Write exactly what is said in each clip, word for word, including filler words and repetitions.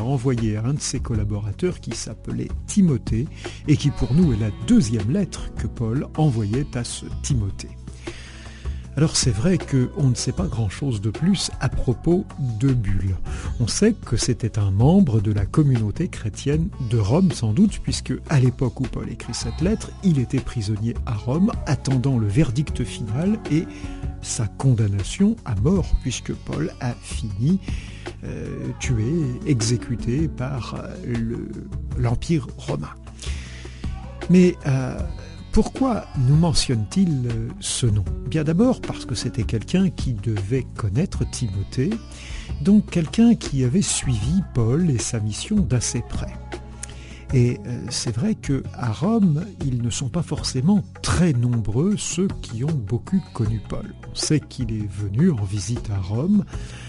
envoyé à un de ses collaborateurs qui s'appelait Timothée et qui pour nous est la deuxième lettre que Paul envoyait à ce Timothée. Alors c'est vrai qu'on ne sait pas grand-chose de plus à propos d'Eubule. On sait que c'était un membre de la communauté chrétienne de Rome sans doute, puisque à l'époque où Paul écrit cette lettre, il était prisonnier à Rome, attendant le verdict final et sa condamnation à mort, puisque Paul a fini euh, tué, exécuté par le, l'Empire romain. Mais euh, pourquoi nous mentionne-t-il ce nom ? Bien d'abord parce que c'était quelqu'un qui devait connaître Timothée, donc quelqu'un qui avait suivi Paul et sa mission d'assez près. Et euh, c'est vrai qu'à Rome, ils ne sont pas forcément très nombreux ceux qui ont beaucoup connu Paul. On sait qu'il est venu en visite à Rome,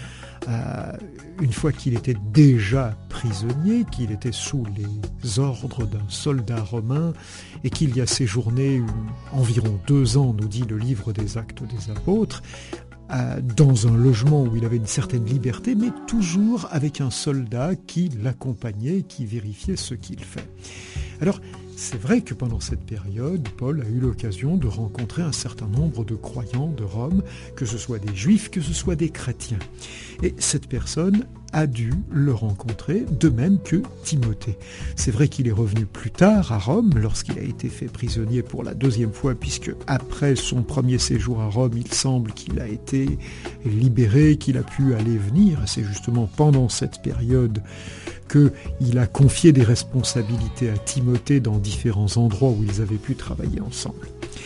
Euh, une fois qu'il était déjà prisonnier, qu'il était sous les ordres d'un soldat romain et qu'il y a séjourné une, environ deux ans, nous dit le livre des Actes des Apôtres, euh, dans un logement où il avait une certaine liberté, mais toujours avec un soldat qui l'accompagnait, qui vérifiait ce qu'il fait. Alors, c'est vrai que pendant cette période, Paul a eu l'occasion de rencontrer un certain nombre de croyants de Rome, que ce soit des juifs, que ce soit des chrétiens. Et cette personne a dû le rencontrer, de même que Timothée. C'est vrai qu'il est revenu plus tard à Rome, lorsqu'il a été fait prisonnier pour la deuxième fois, puisque après son premier séjour à Rome, il semble qu'il a été libéré, qu'il a pu aller et venir. C'est justement pendant cette période qu'il a confié des responsabilités à Timothée dans différents endroits où ils avaient pu travailler ensemble.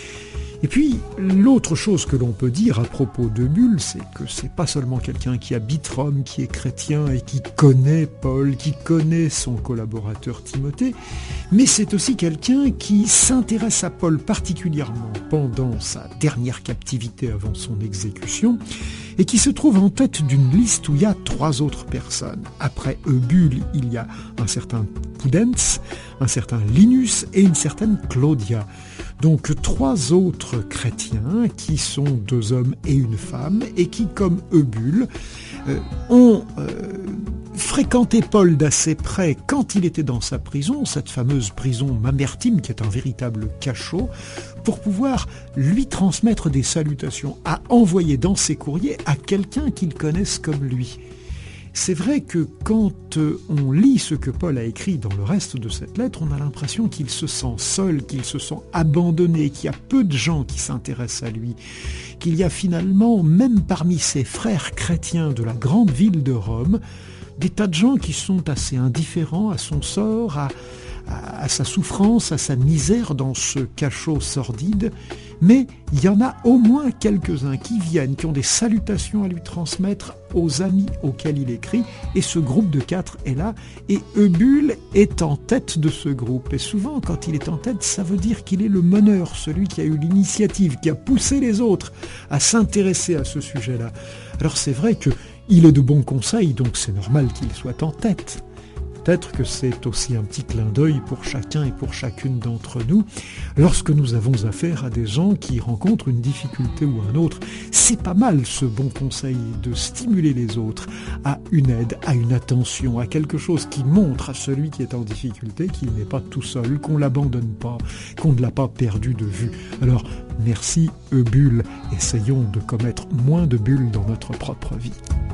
Et puis, l'autre chose que l'on peut dire à propos d'Eubule, c'est que c'est pas seulement quelqu'un qui habite Rome, qui est chrétien et qui connaît Paul, qui connaît son collaborateur Timothée, mais c'est aussi quelqu'un qui s'intéresse à Paul particulièrement pendant sa dernière captivité avant son exécution, et qui se trouve en tête d'une liste où il y a trois autres personnes. Après Eubule, il y a un certain Pudens, un certain Linus et une certaine Claudia. Donc trois autres chrétiens qui sont deux hommes et une femme et qui, comme Eubule, euh, ont euh, fréquenté Paul d'assez près quand il était dans sa prison, cette fameuse prison Mamertine qui est un véritable cachot, pour pouvoir lui transmettre des salutations, à envoyer dans ses courriers à quelqu'un qu'ils connaissent comme lui. C'est vrai que quand on lit ce que Paul a écrit dans le reste de cette lettre, on a l'impression qu'il se sent seul, qu'il se sent abandonné, qu'il y a peu de gens qui s'intéressent à lui, qu'il y a finalement, même parmi ses frères chrétiens de la grande ville de Rome, des tas de gens qui sont assez indifférents à son sort, à, à, à sa souffrance, à sa misère dans ce cachot sordide. Mais il y en a au moins quelques-uns qui viennent, qui ont des salutations à lui transmettre aux amis auxquels il écrit, et ce groupe de quatre est là, et Eubule est en tête de ce groupe. Et souvent, quand il est en tête, ça veut dire qu'il est le meneur, celui qui a eu l'initiative, qui a poussé les autres à s'intéresser à ce sujet-là. Alors c'est vrai qu'il est de bons conseils, donc c'est normal qu'il soit en tête. Peut-être que c'est aussi un petit clin d'œil pour chacun et pour chacune d'entre nous. Lorsque nous avons affaire à des gens qui rencontrent une difficulté ou un autre, c'est pas mal ce bon conseil de stimuler les autres à une aide, à une attention, à quelque chose qui montre à celui qui est en difficulté qu'il n'est pas tout seul, qu'on l'abandonne pas, qu'on ne l'a pas perdu de vue. Alors, merci Eubule. Essayons de commettre moins de bulles dans notre propre vie.